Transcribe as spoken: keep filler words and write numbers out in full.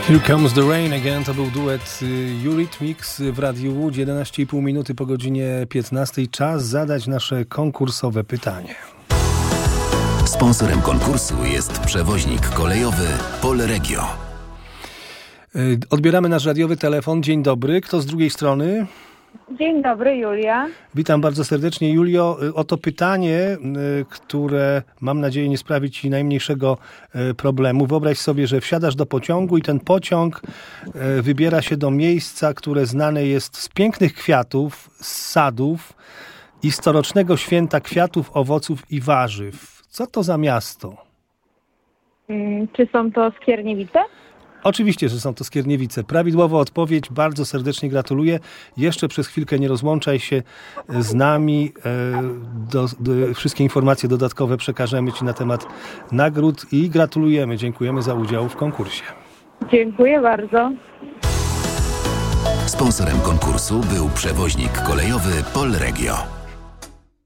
Here Comes the Rain Again to był duet Eurythmics w Radiu Łódź. jedenaście i pół minuty po godzinie piętnastej. Czas zadać nasze konkursowe pytanie. Sponsorem konkursu jest przewoźnik kolejowy Polregio. Odbieramy nasz radiowy telefon. Dzień dobry. Kto z drugiej strony? Dzień dobry, Julia. Witam bardzo serdecznie. Julio, oto pytanie, które mam nadzieję nie sprawi Ci najmniejszego problemu. Wyobraź sobie, że wsiadasz do pociągu i ten pociąg wybiera się do miejsca, które znane jest z pięknych kwiatów, z sadów i z corocznego święta kwiatów, owoców i warzyw. Co to za miasto? Hmm, czy są to Skierniewice? Oczywiście, że są to Skierniewice. Prawidłowa odpowiedź. Bardzo serdecznie gratuluję. Jeszcze przez chwilkę nie rozłączaj się z nami. Do, do, wszystkie informacje dodatkowe przekażemy Ci na temat nagród i gratulujemy. Dziękujemy za udział w konkursie. Dziękuję bardzo. Sponsorem konkursu był przewoźnik kolejowy Polregio.